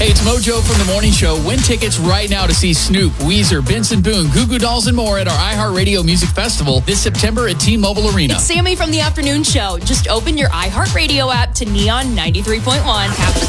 Hey, it's Mojo from The Morning Show. Win tickets right now to see Snoop, Weezer, Benson Boone, Goo Goo Dolls, and more at our iHeartRadio Music Festival this September at T-Mobile Arena. It's Sammy from The Afternoon Show. Just open your iHeartRadio app to Neon 93.1.